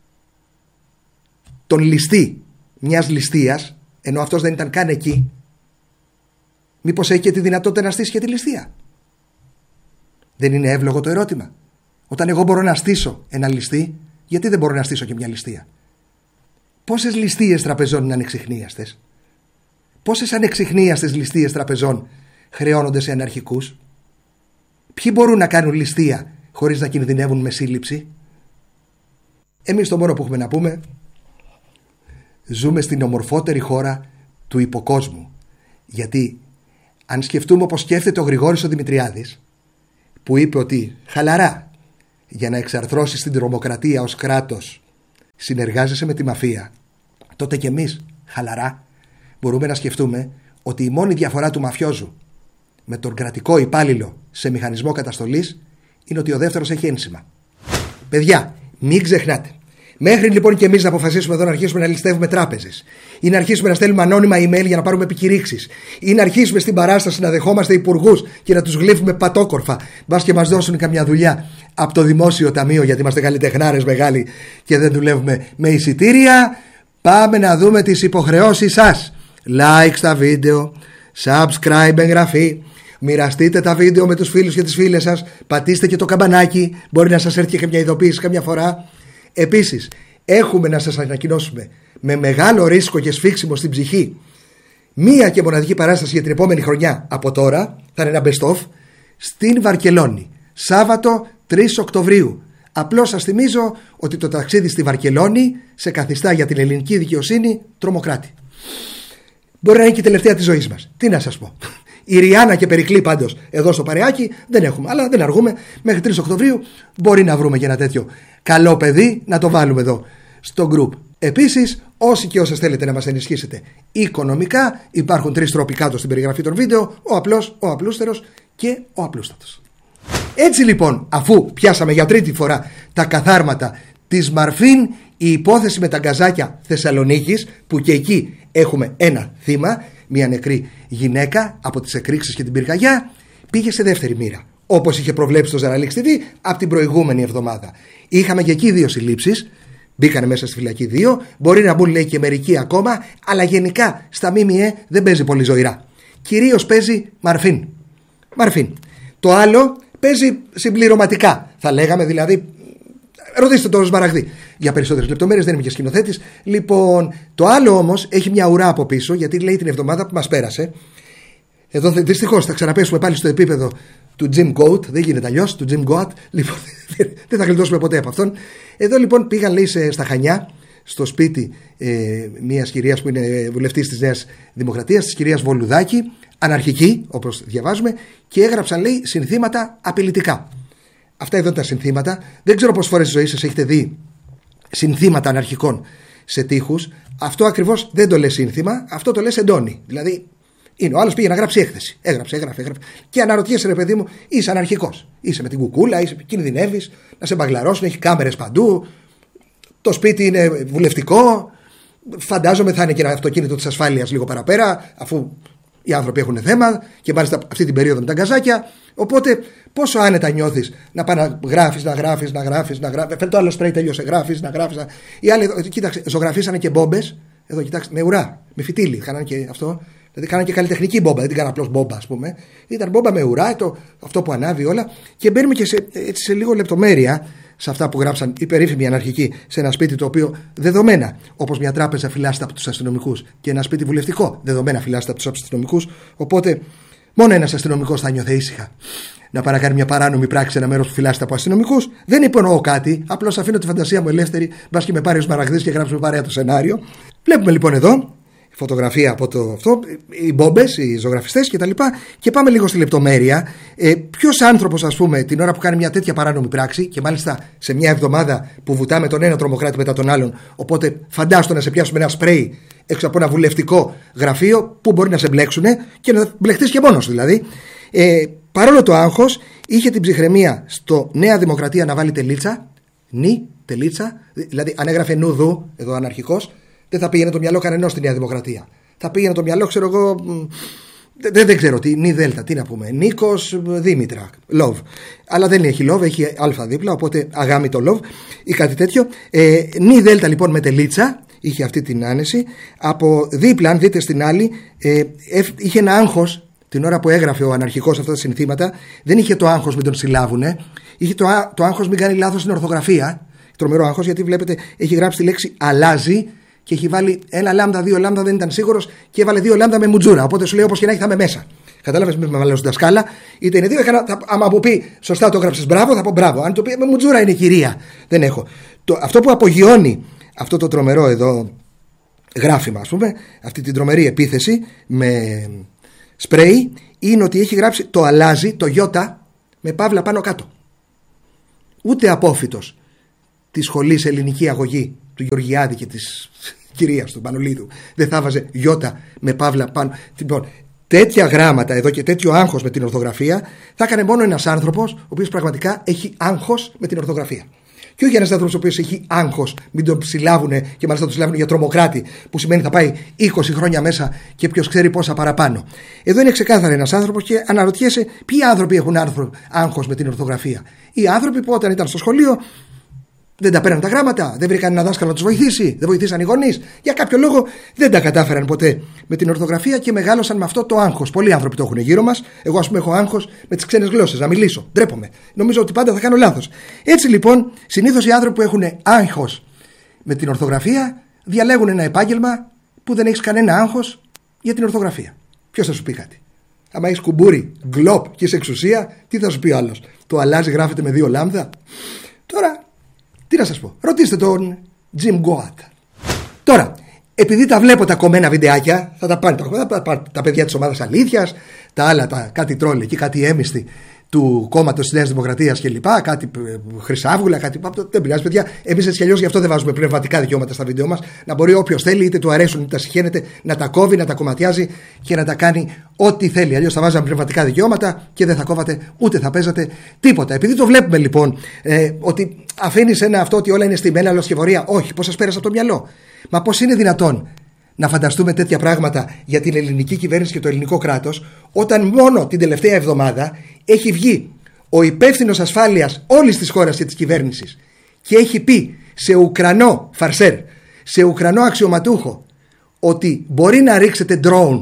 τον ληστή μιας ληστείας, ενώ αυτός δεν ήταν καν εκεί, μήπως έχει και τη δυνατότητα να στήσει και τη ληστεία? Δεν είναι εύλογο το ερώτημα? Όταν εγώ μπορώ να στήσω ένα ληστή, γιατί δεν μπορώ να στήσω και μια ληστεία? Πόσες ληστείες τραπεζών είναι ανεξιχνίαστες? Πόσες ανεξιχνίαστες ληστείες τραπεζών χρεώνονται σε αναρχικούς? Ποιοι μπορούν να κάνουν ληστεία χωρίς να κινδυνεύουν με σύλληψη? Εμείς το μόνο που έχουμε να πούμε, ζούμε στην ομορφότερη χώρα του υποκόσμου. Γιατί αν σκεφτούμε όπως σκέφτεται ο Γρηγόρης ο Δημητριάδης, που είπε ότι χαλαρά, για να εξαρθρώσεις την τρομοκρατία ως κράτος συνεργάζεσαι με τη μαφία, τότε και εμείς χαλαρά μπορούμε να σκεφτούμε ότι η μόνη διαφορά του μαφιόζου με τον κρατικό υπάλληλο σε μηχανισμό καταστολής είναι ότι ο δεύτερος έχει ένσημα. Παιδιά, μην ξεχνάτε. Μέχρι λοιπόν και εμείς να αποφασίσουμε εδώ να αρχίσουμε να ληστεύουμε τράπεζες, ή να αρχίσουμε να στέλνουμε ανώνυμα email για να πάρουμε επικηρύξεις, ή να αρχίσουμε στην παράσταση να δεχόμαστε υπουργούς και να τους γλύφουμε πατόκορφα, μπας και μας δώσουν καμιά δουλειά από το δημόσιο ταμείο, γιατί είμαστε καλλιτεχνάρες μεγάλοι και δεν δουλεύουμε με εισιτήρια, πάμε να δούμε τις υποχρεώσεις σας. Like στα βίντεο, subscribe, εγγραφή. Μοιραστείτε τα βίντεο με τους φίλους και τις φίλες σας. Πατήστε και το καμπανάκι. Μπορεί να σας έρθει και μια ειδοποίηση καμιά φορά. Επίσης, έχουμε να σας ανακοινώσουμε με μεγάλο ρίσκο και σφίξιμο στην ψυχή μία και μοναδική παράσταση για την επόμενη χρονιά από τώρα. Θα είναι ένα best of στην Βαρκελόνη, Σάββατο 3 Οκτωβρίου. Απλώς σας θυμίζω ότι το ταξίδι στη Βαρκελόνη σε καθιστά για την ελληνική δικαιοσύνη τρομοκράτη. Μπορεί να είναι και η τελευταία της ζωής μας. Τι να σας πω. Η Ριάννα και Περικλή πάντως εδώ στο παρεάκι δεν έχουμε, αλλά δεν αργούμε. Μέχρι 3 Οκτωβρίου μπορεί να βρούμε και ένα τέτοιο καλό παιδί να το βάλουμε εδώ στο group. Επίσης, όσοι και όσες θέλετε να μας ενισχύσετε οικονομικά, υπάρχουν 3 τρόποι κάτω στην περιγραφή των βίντεο: ο απλός, ο απλούστερος και ο απλούστατος. Έτσι λοιπόν, αφού πιάσαμε για τρίτη φορά τα καθάρματα της Μαρφίν, η υπόθεση με τα γκαζάκια Θεσσαλονίκης, που και εκεί έχουμε ένα θύμα, μια νεκρή γυναίκα από τις εκρήξεις και την πυρκαγιά, πήγε σε δεύτερη μοίρα, όπως είχε προβλέψει το Ζαραλίξ TV από την προηγούμενη εβδομάδα. Είχαμε και εκεί 2 συλλήψεις, μπήκανε μέσα στη φυλακή 2, μπορεί να μπουν λέει και μερικοί ακόμα, αλλά γενικά στα ΜΜΕ δεν παίζει πολύ ζωηρά. Κυρίως παίζει Μαρφίν. Το άλλο παίζει συμπληρωματικά, θα λέγαμε, δηλαδή. Ρωτήστε τον Σμαραγδί για περισσότερες λεπτομέρειες, δεν είμαι και σκηνοθέτης. Λοιπόν, το άλλο όμως έχει μια ουρά από πίσω, γιατί λέει την εβδομάδα που μας πέρασε. Εδώ δυστυχώς θα ξαναπέσουμε πάλι στο επίπεδο του Jim Goat, δεν γίνεται αλλιώς, του Jim Goat. Λοιπόν, δεν θα γλιτώσουμε ποτέ από αυτόν. Εδώ λοιπόν πήγαν, λέει, στα Χανιά, στο σπίτι μιας κυρίας που είναι βουλευτής της Νέας Δημοκρατίας, της κυρίας Βολουδάκη, αναρχική, όπως διαβάζουμε, και έγραψαν, λέει, συνθήματα απειλητικά. Αυτά εδώ τα συνθήματα. Δεν ξέρω πόσες φορές στη ζωή σας έχετε δει συνθήματα αναρχικών σε τοίχους. Αυτό ακριβώς δεν το λες σύνθημα, αυτό το λες εντόνι. Δηλαδή, είναι ο άλλος πήγε να γράψει έκθεση. Έγραψε. Και αναρωτιέσαι, ρε παιδί μου, είσαι αναρχικός. Είσαι με την κουκούλα, κινδυνεύεις να σε μπαγλαρώσουν, έχει κάμερες παντού. Το σπίτι είναι βουλευτικό. Φαντάζομαι θα είναι και ένα αυτοκίνητο της ασφάλειας λίγο παραπέρα, αφού οι άνθρωποι έχουν θέμα και μάλιστα αυτή την περίοδο με τα γκαζάκια. Οπότε, πόσο άνετα νιώθεις να πάει να γράφεις. Φέρε το άλλο σπρέι, τέλειωσε, γράφεις. Οι άλλοι, κοίταξε, ζωγραφίσανε και μπόμπες. Εδώ, κοιτάξτε, με ουρά, με φυτίλι. Κάνανε και αυτό. Δηλαδή, κάνανε και καλλιτεχνική μπόμπα. Δεν την κάνανε απλώς μπόμπα, ας πούμε. Ήταν μπόμπα με ουρά, αυτό που ανάβει όλα. Και μπαίνουμε και σε λίγο λεπτομέρεια σε αυτά που γράψαν οι περίφημοι αναρχικοί σε ένα σπίτι το οποίο δεδομένα, όπως μια τράπεζα, φυλάσσεται από τους αστυνομικούς και ένα σπίτι βουλευτικό δεδομένα φυλάσσεται από τους αστυνομικούς. Οπότε, μόνο ένας αστυνομικός θα νιώθε ήσυχα να πάει να κάνει μια παράνομη πράξη σε ένα μέρος που φυλάσσεται από αστυνομικούς. Δεν υπονοώ κάτι, απλώς αφήνω τη φαντασία μου ελεύθερη, μπας και με πάρει ο Σμαραγδής και γράψουμε παρέα το σενάριο. Βλέπουμε λοιπόν εδώ φωτογραφία από αυτό, οι μπόμπες, οι ζωγραφιστές κτλ. Και πάμε λίγο στη λεπτομέρεια. Ποιος άνθρωπος, ας πούμε, την ώρα που κάνει μια τέτοια παράνομη πράξη, και μάλιστα σε μια εβδομάδα που βουτάμε τον ένα τρομοκράτη μετά τον άλλον, οπότε φαντάστο να σε πιάσουμε ένα σπρέι έξω από ένα βουλευτικό γραφείο που μπορεί να σε μπλέξουνε και να μπλεχτείς και μόνος δηλαδή. Παρόλο το άγχος, είχε την ψυχραιμία στο Νέα Δημοκρατία να βάλει τελίτσα. Τελίτσα. Δηλαδή, αν έγραφε νουδού, εδώ αναρχικός, δεν θα πήγαινε το μυαλό κανενός στη Νέα Δημοκρατία. Θα πήγαινε το μυαλό, ξέρω εγώ. Δεν ξέρω τι. Νι Δέλτα, τι να πούμε. Νίκος Δήμητρα. Λοβ. Αλλά δεν έχει λοβ, έχει αλφα δίπλα, οπότε αγάμει το λοβ ή κάτι τέτοιο. Νι Δέλτα λοιπόν με τελίτσα. Είχε αυτή την άνεση. Από δίπλα, αν δείτε στην άλλη, είχε ένα άγχος την ώρα που έγραφε ο αναρχικός αυτά τα συνθήματα. Δεν είχε το άγχος μην τον συλλάβουνε. Είχε το άγχος μην κάνει λάθος στην ορθογραφία. Τρομερό άγχος, γιατί βλέπετε έχει γράψει τη λέξη αλλάζει και έχει βάλει 1 λάμδα, 2 λάμδα, δεν ήταν σίγουρος και έβαλε 2 λάμδα με μουτζούρα. Οπότε σου λέει όπως και να έχει θα είμαι μέσα. Κατάλαβες, με βάλω στην δασκάλα, είτε είναι 2, άμα μου πει σωστά το έγραψες μπράβο, θα πω μπράβο. Αν το πει με μουτζούρα είναι κυρία. Δεν έχω. Αυτό που απογειώνει αυτό το τρομερό εδώ γράφημα, ας πούμε, αυτή την τρομερή επίθεση με σπρέι, είναι ότι έχει γράψει το αλλάζει, το γιώτα, με παύλα πάνω κάτω. Ούτε απόφοιτος της σχολής ελληνική αγωγή του Γεωργιάδη και της κυρίας του Πανολίδου δεν θα βάζε γιώτα με παύλα πάνω. Λοιπόν, τέτοια γράμματα εδώ και τέτοιο άγχος με την ορθογραφία θα έκανε μόνο ένας άνθρωπος ο οποίος πραγματικά έχει άγχος με την ορθογραφία. Και όχι ένας άνθρωπος ο οποίος έχει άγχος, μην τον συλλάβουν και μάλιστα τον συλλάβουν για τρομοκράτη, που σημαίνει θα πάει 20 χρόνια μέσα και ποιος ξέρει πόσα παραπάνω. Εδώ είναι ξεκάθαρα ένας άνθρωπος και αναρωτιέσαι ποιοι άνθρωποι έχουν άγχος με την ορθογραφία. Οι άνθρωποι που όταν ήταν στο σχολείο δεν τα πέραν τα γράμματα, δεν βρήκαν ένα δάσκαλο να τους βοηθήσει, δεν βοηθήσαν οι γονείς. Για κάποιο λόγο δεν τα κατάφεραν ποτέ με την ορθογραφία και μεγάλωσαν με αυτό το άγχος. Πολλοί άνθρωποι το έχουν γύρω μας. Εγώ, ας πούμε, έχω άγχος με τις ξένες γλώσσες, να μιλήσω. Ντρέπομαι. Νομίζω ότι πάντα θα κάνω λάθος. Έτσι λοιπόν, συνήθως οι άνθρωποι που έχουν άγχος με την ορθογραφία διαλέγουν ένα επάγγελμα που δεν έχει κανένα άγχος για την ορθογραφία. Ποιος θα σου πει κάτι? Άμα έχει κουμπούρι, γκλοπ και σε εξουσία, τι θα σου πει ο άλλος? Το αλλάζει, γράφεται με 2 λάμδα. Τώρα. Τι να σας πω, ρωτήστε τον Jim Goat. Τώρα, επειδή τα βλέπω τα κομμένα βιντεάκια, θα τα πάνε τα παιδιά της ομάδας Αλήθειας, τα άλλα, κάτι τρόλ εκεί, κάτι έμιστοι του κόμματος της Νέας Δημοκρατίας κλπ. Κάτι Χρυσάβουλα, κάτι. Δεν πειράζει, παιδιά. Εμείς έτσι κι αλλιώς γι' αυτό δεν βάζουμε πνευματικά δικαιώματα στα βίντεο μας. Να μπορεί όποιος θέλει, είτε του αρέσουν είτε τα συχαίνεται, να τα κόβει, να τα κομματιάζει και να τα κάνει ό,τι θέλει. Αλλιώς θα βάζαμε πνευματικά δικαιώματα και δεν θα κόβατε ούτε θα παίζατε τίποτα. Επειδή το βλέπουμε λοιπόν ότι αφήνεις ένα αυτό ότι όλα είναι στημένα, λοσχευωρία. Όχι, πώς σας πέρασε από το μυαλό? Μα πώς είναι δυνατόν να φανταστούμε τέτοια πράγματα για την ελληνική κυβέρνηση και το ελληνικό κράτος, όταν μόνο την τελευταία εβδομάδα έχει βγει ο υπεύθυνος ασφάλειας όλης της χώρας και της κυβέρνησης και έχει πει σε Ουκρανό φαρσέρ, σε Ουκρανό αξιωματούχο, ότι μπορεί να ρίξετε drone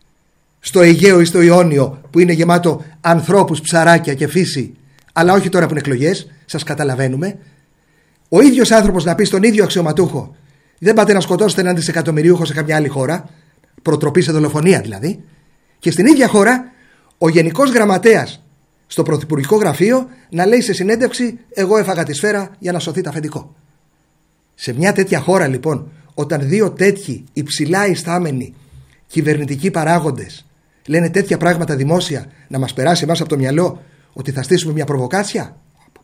στο Αιγαίο ή στο Ιόνιο που είναι γεμάτο ανθρώπους, ψαράκια και φύση, αλλά όχι τώρα που είναι εκλογές, σας καταλαβαίνουμε. Ο ίδιος άνθρωπος να πει στον ίδιο αξιωματούχο, δεν πάτε να σκοτώσετε έναν δισεκατομμυρίουχο σε καμιά άλλη χώρα, προτροπή σε δολοφονία δηλαδή, και στην ίδια χώρα ο Γενικός Γραμματέας στο Πρωθυπουργικό Γραφείο να λέει σε συνέντευξη, εγώ έφαγα τη σφαίρα για να σωθεί το αφεντικό. Σε μια τέτοια χώρα λοιπόν, όταν 2 τέτοιοι υψηλά ιστάμενοι κυβερνητικοί παράγοντες λένε τέτοια πράγματα δημόσια, να μας περάσει εμάς από το μυαλό ότι θα στήσουμε μια προβοκάτσια,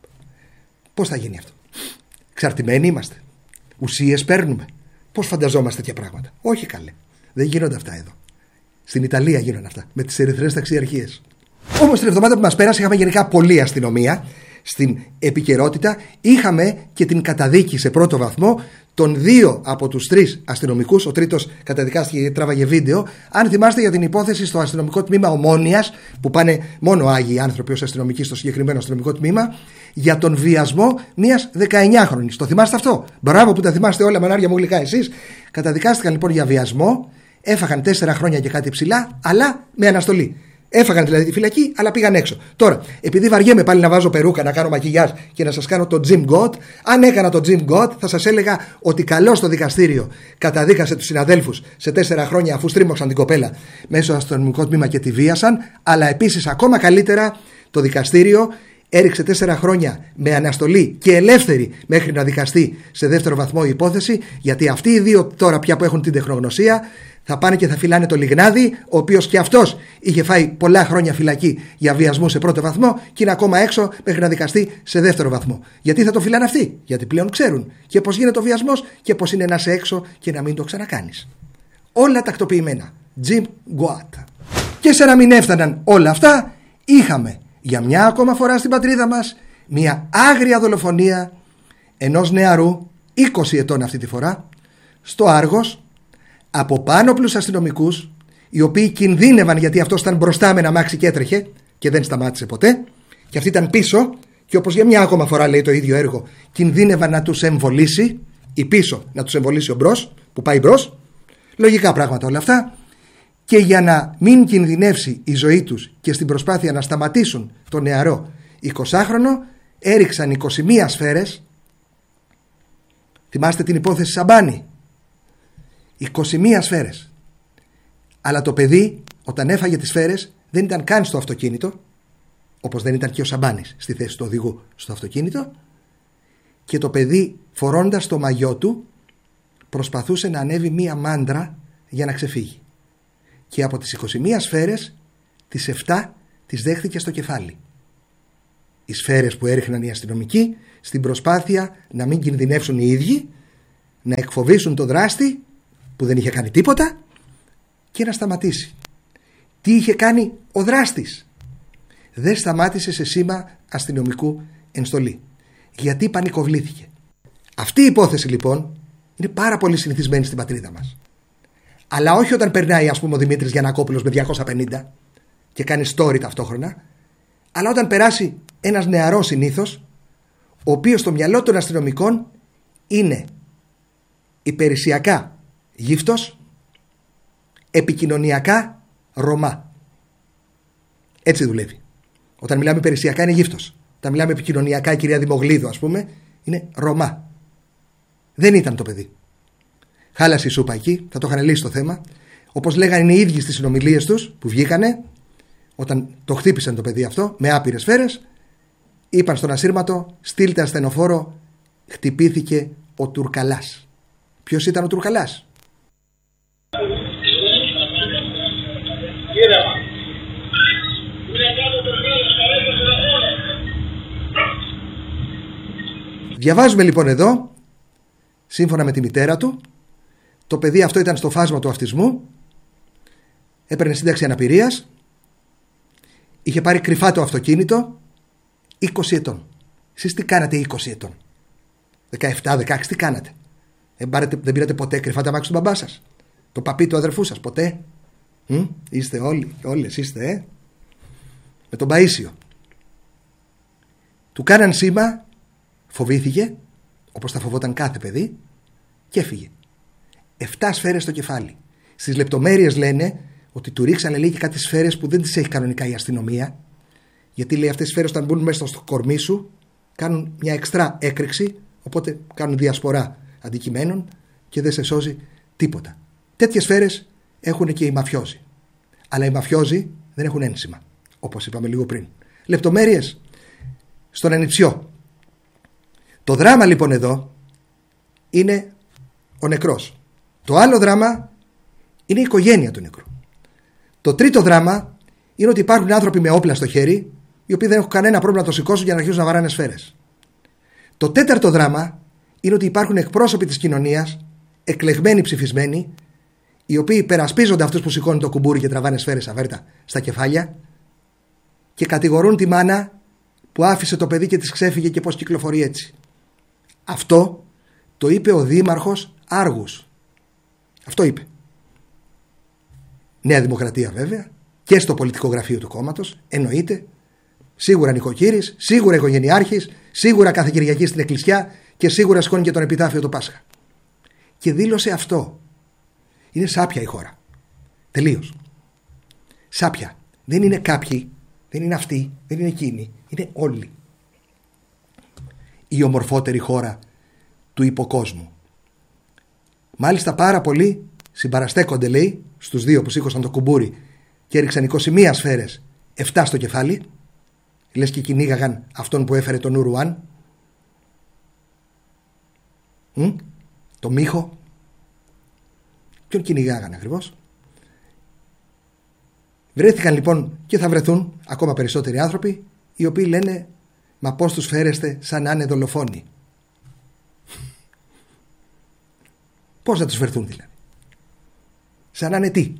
πώς θα γίνει αυτό? Εξαρτημένοι είμαστε? Ουσίες παίρνουμε? Πώς φανταζόμαστε τέτοια πράγματα? Όχι καλέ, δεν γίνονται αυτά εδώ. Στην Ιταλία γίνονται αυτά με τις ερυθρές ταξιαρχίες. Όμως την εβδομάδα που μας πέρασε είχαμε γενικά πολλή αστυνομία στην επικαιρότητα. Είχαμε και την καταδίκη σε πρώτο βαθμό των 2 από τους 3 αστυνομικούς. Ο τρίτος καταδικάστηκε και τράβαγε βίντεο. Αν θυμάστε για την υπόθεση στο αστυνομικό τμήμα Ομόνοιας, που πάνε μόνο άγιοι άνθρωποι ως αστυνομικοί στο συγκεκριμένο αστυνομικό τμήμα, για τον βιασμό μιας 19χρονης. Το θυμάστε αυτό? Μπράβο που τα θυμάστε όλα, μανάρια μου γλυκά εσείς. Καταδικάστηκαν λοιπόν για βιασμό, έφαγαν 4 χρόνια και κάτι ψηλά, αλλά με αναστολή. Έφαγαν δηλαδή τη φυλακή, αλλά πήγαν έξω. Τώρα, επειδή βαριέμαι πάλι να βάζω περούκα, να κάνω μακιγιάζ και να σας κάνω το Jim Goat, αν έκανα το Jim Goat, θα σας έλεγα ότι καλώς το δικαστήριο καταδίκασε τους συναδέλφους σε 4 χρόνια αφού στρίμωξαν την κοπέλα μέσω στο αστυνομικό τμήμα και τη βίασαν. Αλλά επίσης, ακόμα καλύτερα, το δικαστήριο έριξε 4 χρόνια με αναστολή και ελεύθερη μέχρι να δικαστεί σε δεύτερο βαθμό η υπόθεση, γιατί αυτοί οι 2 τώρα πια που έχουν την τεχνογνωσία θα πάνε και θα φυλάνε το Λιγνάδη, ο οποίος και αυτός είχε φάει πολλά χρόνια φυλακή για βιασμό σε πρώτο βαθμό και είναι ακόμα έξω μέχρι να δικαστεί σε δεύτερο βαθμό. Γιατί θα το φυλάνε αυτοί? Γιατί πλέον ξέρουν και πώς γίνεται ο βιασμός και πώς είναι να είσαι έξω και να μην το ξανακάνεις. Όλα τακτοποιημένα. Jim Goat. Και σε να μην έφταναν όλα αυτά, είχαμε για μια ακόμα φορά στην πατρίδα μας μια άγρια δολοφονία ενός νεαρού, 20 ετών αυτή τη φορά, στο Άργος, από πάνωπλους αστυνομικούς, οι οποίοι κινδύνευαν γιατί αυτός ήταν μπροστά με ένα αμάξι και έτρεχε και δεν σταμάτησε ποτέ, και αυτοί ήταν πίσω και όπως για μια ακόμα φορά λέει το ίδιο έργο, κινδύνευαν να τους εμβολήσει, ή πίσω να τους εμβολήσει ο μπρος που πάει μπρος. Λογικά πράγματα όλα αυτά. Και για να μην κινδυνεύσει η ζωή τους και στην προσπάθεια να σταματήσουν το νεαρό 20χρονο, έριξαν 21 σφαίρες. Θυμάστε την υπόθεση Σαμπάνη? 21 σφαίρες. Αλλά το παιδί όταν έφαγε τις σφαίρες δεν ήταν καν στο αυτοκίνητο, όπως δεν ήταν και ο Σαμπάνης στη θέση του οδηγού στο αυτοκίνητο, και το παιδί φορώντας το μαγιό του προσπαθούσε να ανέβει μία μάντρα για να ξεφύγει. Και από τις 21 σφαίρες τις 7 τις δέχθηκε στο κεφάλι. οι σφαίρες που έριχναν οι αστυνομικοί στην προσπάθεια να μην κινδυνεύσουν οι ίδιοι, να εκφοβήσουν τον δράστη που δεν είχε κάνει τίποτα και να σταματήσει. Τι είχε κάνει ο δράστης? Δεν σταμάτησε σε σήμα αστυνομικού ενστολή. Γιατί πανικοβλήθηκε. Αυτή η υπόθεση λοιπόν είναι πάρα πολύ συνηθισμένη στην πατρίδα μας. Αλλά όχι όταν περνάει, ας πούμε, ο Δημήτρης Γιαννακόπουλος με 250 και κάνει story ταυτόχρονα, αλλά όταν περάσει ένας νεαρός συνήθως, ο οποίος στο μυαλό των αστυνομικών είναι υπηρεσιακά γύφτος, επικοινωνιακά Ρωμά. Έτσι δουλεύει. Όταν μιλάμε υπηρεσιακά είναι γύφτος. Όταν μιλάμε επικοινωνιακά, η κυρία Δημογλίδου, ας πούμε, είναι Ρωμά. Δεν ήταν το παιδί. Χάλασε η σούπα εκεί, θα το είχαν λύσει το θέμα. Όπως λέγανε οι ίδιοι στις συνομιλίες τους που βγήκανε, όταν το χτύπησαν το παιδί αυτό με άπειρες σφαίρες, είπαν στον ασύρματο: στείλτε ασθενοφόρο, χτυπήθηκε ο Τουρκαλάς. Ποιος ήταν ο Τουρκαλάς? Διαβάζουμε λοιπόν εδώ, σύμφωνα με τη μητέρα του, το παιδί αυτό ήταν στο φάσμα του αυτισμού, έπαιρνε σύνταξη αναπηρίας, είχε πάρει κρυφά το αυτοκίνητο, 20 ετών. Εσείς τι κάνατε 20 ετών? 17-16 τι κάνατε? Δεν πήρατε ποτέ κρυφά τα μάξι του μπαμπά σας, το παπί του αδερφού σας? Ποτέ? Είστε όλοι, όλες είστε, με τον Παΐσιο. Του κάναν σήμα, φοβήθηκε, όπως θα φοβόταν κάθε παιδί, και έφυγε. 7 σφαίρες στο κεφάλι. Στις λεπτομέρειες λένε ότι του ρίξανε, λέει, και κάτι σφαίρες που δεν τις έχει κανονικά η αστυνομία, γιατί, λέει, αυτές οι σφαίρες όταν μπουν μέσα στο κορμί σου κάνουν μια εξτρά έκρηξη, οπότε κάνουν διασπορά αντικειμένων και δεν σε σώζει τίποτα. Τέτοιες σφαίρες έχουν και οι μαφιόζοι. Αλλά οι μαφιόζοι δεν έχουν ένσημα, όπως είπαμε λίγο πριν. Λεπτομέρειες στον ανιψιό. Το δράμα λοιπόν εδώ είναι ο νεκρός. Το άλλο δράμα είναι η οικογένεια του νεκρού. Το τρίτο δράμα είναι ότι υπάρχουν άνθρωποι με όπλα στο χέρι, οι οποίοι δεν έχουν κανένα πρόβλημα να το σηκώσουν για να αρχίσουν να βαράνε σφαίρες. Το τέταρτο δράμα είναι ότι υπάρχουν εκπρόσωποι της κοινωνίας, εκλεγμένοι, ψηφισμένοι, οι οποίοι υπερασπίζονται αυτούς που σηκώνουν το κουμπούρι και τραβάνε σφαίρες αβέρτα στα κεφάλια και κατηγορούν τη μάνα που άφησε το παιδί και της ξέφυγε και πώς κυκλοφορεί έτσι. Αυτό το είπε ο δήμαρχος Άργους. Αυτό είπε. Νέα Δημοκρατία βέβαια, και στο πολιτικό γραφείο του κόμματος, εννοείται, σίγουρα νοικοκύρης, σίγουρα οικογενειάρχης, σίγουρα κάθε Κυριακή στην εκκλησιά και σίγουρα σηκώνει και τον επιτάφιο του Πάσχα. Και δήλωσε αυτό. Είναι σάπια η χώρα. Τελείως. Σάπια. Δεν είναι κάποιοι, δεν είναι αυτοί, δεν είναι εκείνοι, είναι όλοι. Η ομορφότερη χώρα του υποκόσμου. Μάλιστα πάρα πολλοί συμπαραστέκονται, λέει, στους δύο που σήκωσαν το κουμπούρι και έριξαν 21 σφαίρες, 7 στο κεφάλι, λες και κυνήγαγαν αυτόν που έφερε τον Ουρουάν, το Μίχο. Ποιον κυνηγάγαν ακριβώς? Βρέθηκαν λοιπόν και θα βρεθούν ακόμα περισσότεροι άνθρωποι οι οποίοι λένε: μα πώς τους φέρεστε σαν να είναι δολοφόνοι? Πώς θα τους φερθούν δηλαδή? Σαν να είναι τι?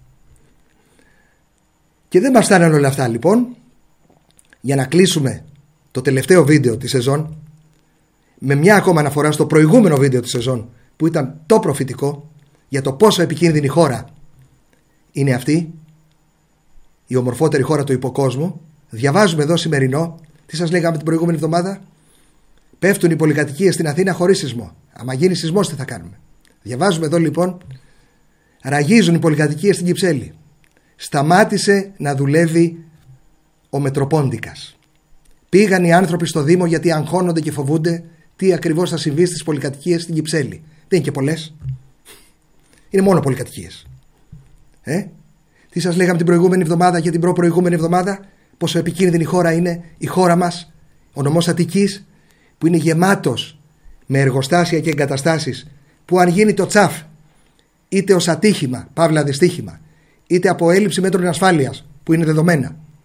Και δεν μας φτάνουν όλα αυτά λοιπόν, για να κλείσουμε το τελευταίο βίντεο της σεζόν με μια ακόμα αναφορά στο προηγούμενο βίντεο της σεζόν που ήταν το προφητικό για το πόσο επικίνδυνη χώρα είναι αυτή, η ομορφότερη χώρα του υποκόσμου. Διαβάζουμε εδώ σημερινό, τι σας λέγαμε την προηγούμενη εβδομάδα? Πέφτουν οι πολυκατοικίες στην Αθήνα χωρίς σεισμό. Άμα γίνει σεισμός τι θα κάνουμε? Διαβάζουμε εδώ λοιπόν, ραγίζουν οι πολυκατοικίες στην Κυψέλη. Σταμάτησε να δουλεύει ο Μετροπόντικας. Πήγαν οι άνθρωποι στο Δήμο γιατί αγχώνονται και φοβούνται τι ακριβώς θα συμβεί στις πολυκατοικίες στην Κυψέλη. Δεν είναι και πολλές. Είναι μόνο πολυκατοικίες. Τι σας λέγαμε την προηγούμενη εβδομάδα και την προπροηγούμενη εβδομάδα? Πόσο επικίνδυνη χώρα είναι η χώρα μας, ο νομός Αττικής, που είναι γεμάτος με εργοστάσια και εγκαταστάσεις που αν γίνει το τσαφ, είτε ως ατύχημα, παύλα δυστύχημα, είτε από έλλειψη μέτρων ασφάλειας που είναι δεδομένα,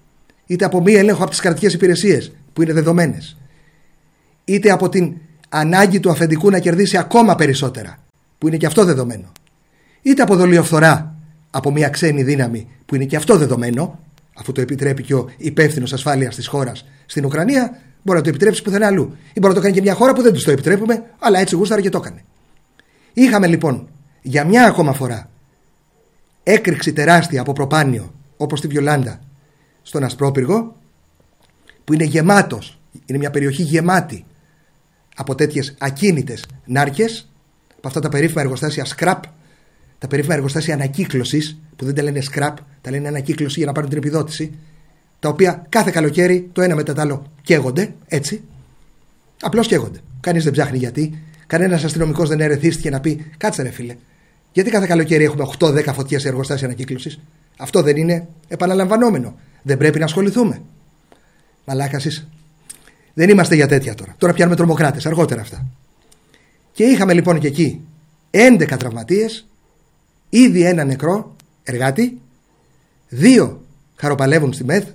είτε από μη έλεγχο από τις κρατικές υπηρεσίες που είναι δεδομένες, είτε από την ανάγκη του αφεντικού να κερδίσει ακόμα περισσότερα που είναι και αυτό δεδομένο, είτε από δολιοφθορά από μια ξένη δύναμη που είναι και αυτό δεδομένο, αφού το επιτρέπει και ο υπεύθυνος ασφάλειας της χώρας στην Ουκρανία, μπορεί να το επιτρέψει πουθενά αλλού. Ή μπορεί να το κάνει και μια χώρα που δεν τους το επιτρέπουμε, αλλά έτσι γούσταρε και το έκανε. Είχαμε λοιπόν για μια ακόμα φορά έκρηξη τεράστια από προπάνιο, όπως τη Βιολάντα, στον Ασπρόπυργο, που είναι γεμάτος, είναι μια περιοχή γεμάτη από τέτοιες ακίνητες νάρκες, από αυτά τα περίφημα εργοστάσια scrap, τα περίφημα εργοστάσια ανακύκλωσης, που δεν τα λένε scrap, τα λένε ανακύκλωση για να πάρουν την επιδότηση, τα οποία κάθε καλοκαίρι το ένα μετά το άλλο καίγονται, έτσι. Απλώς καίγονται. Κανείς δεν ψάχνει γιατί. Κανένας αστυνομικός δεν ερεθίστηκε να πει: κάτσε ρε φίλε, γιατί κάθε καλοκαίρι έχουμε 8-10 φωτιές σε εργοστάσια ανακύκλωσης? Αυτό δεν είναι επαναλαμβανόμενο? Δεν πρέπει να ασχοληθούμε? Μαλάκας είσαι. Δεν είμαστε για τέτοια τώρα. Τώρα πιάνουμε τρομοκράτες, αργότερα αυτά. Και είχαμε λοιπόν και εκεί 11 τραυματίες, ήδη ένα νεκρό εργάτη, 2 χαροπαλεύουν στη ΜΕΘ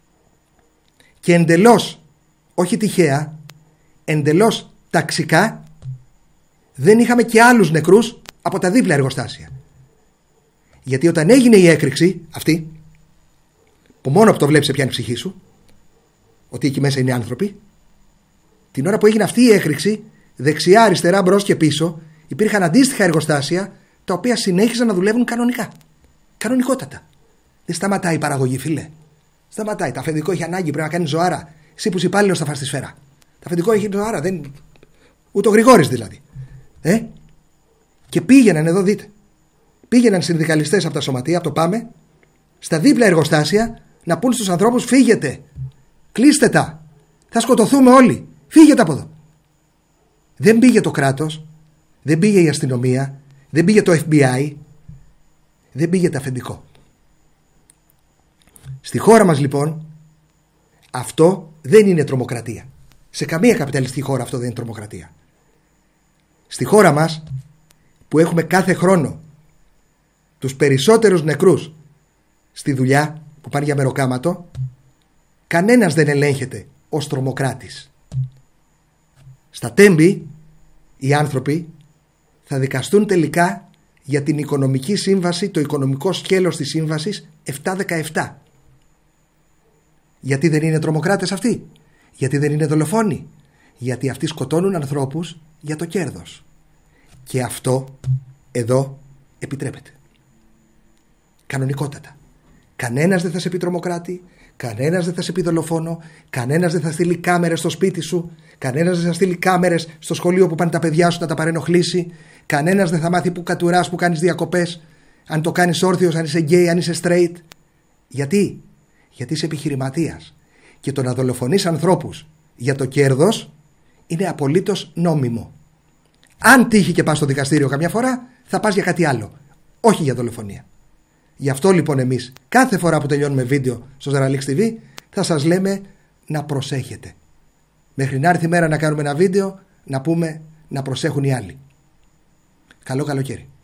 και εντελώς, όχι τυχαία, εντελώς ταξικά, δεν είχαμε και άλλους νεκρούς από τα δίπλα εργοστάσια. Γιατί όταν έγινε η έκρηξη αυτή, που μόνο που το βλέπεις πιάνει η ψυχή σου, ότι εκεί μέσα είναι άνθρωποι, την ώρα που έγινε αυτή η έκρηξη, δεξιά, αριστερά, μπρος και πίσω, υπήρχαν αντίστοιχα εργοστάσια τα οποία συνέχιζαν να δουλεύουν κανονικά. Κανονικότατα. Δεν σταματάει η παραγωγή, φίλε. Σταματάει. Το αφεντικό έχει ανάγκη, πρέπει να κάνει ζωάρα. Εσύ που είσαι υπάλληλος θα φας τη σφαίρα. Το αφεντικό έχει ζωάρα. Δεν... Ούτε ο Γρηγόρης δηλαδή. Και πήγαιναν, εδώ δείτε. Πήγαιναν συνδικαλιστές από τα σωματεία, από το ΠΑΜΕ, στα δίπλα εργοστάσια να πούν στους ανθρώπους: φύγετε. Κλείστε τα. Θα σκοτωθούμε όλοι. Φύγετε από εδώ. Δεν πήγε το κράτος. Δεν πήγε η αστυνομία. Δεν πήγε το FBI. Δεν πήγε το αφεντικό. Στη χώρα μας λοιπόν αυτό δεν είναι τρομοκρατία. Σε καμία καπιταλιστική χώρα αυτό δεν είναι τρομοκρατία. Στη χώρα μας που έχουμε κάθε χρόνο τους περισσότερους νεκρούς στη δουλειά που πάνε για μεροκάματο, κανένας δεν ελέγχεται ως τρομοκράτης. Στα Τέμπη οι άνθρωποι θα δικαστούν τελικά για την οικονομική σύμβαση, το οικονομικό σκέλος της σύμβασης 717. Γιατί δεν είναι τρομοκράτες αυτοί? Γιατί δεν είναι δολοφόνοι? Γιατί αυτοί σκοτώνουν ανθρώπους για το κέρδος. Και αυτό εδώ επιτρέπεται. Κανονικότατα. Κανένας δεν θα σε πει τρομοκράτη, κανένας δεν θα σε πει δολοφόνο, κανένας δεν θα στείλει κάμερες στο σπίτι σου, κανένας δεν θα στείλει κάμερες στο σχολείο που πάνε τα παιδιά σου να τα παρενοχλήσει, κανένας δεν θα μάθει που κατουράς, που κάνεις διακοπές, αν το κάνεις όρθιος, αν είσαι γκέι, αν είσαι straight. Γιατί? Γιατί είσαι επιχειρηματίας. Και το να δολοφονείς ανθρώπους για το κέρδος είναι απολύτως νόμιμο. Αν τύχει και πας στο δικαστήριο καμιά φορά, θα πας για κάτι άλλο. Όχι για δολοφονία. Γι' αυτό λοιπόν εμείς κάθε φορά που τελειώνουμε βίντεο στο Zeralix TV θα σας λέμε να προσέχετε. Μέχρι να έρθει η μέρα να κάνουμε ένα βίντεο να πούμε να προσέχουν οι άλλοι. Καλό καλοκαίρι.